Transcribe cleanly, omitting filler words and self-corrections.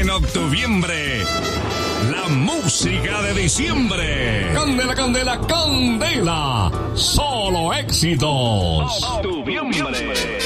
En octubre, la música de diciembre. Candela, candela, candela. Solo éxitos. Octubre.